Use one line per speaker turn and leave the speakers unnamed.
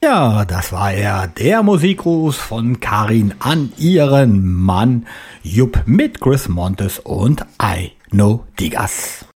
Ja, das war er, der Musikgruß von Karin an ihren Mann Jupp mit Chris Montes und I Know Diggers.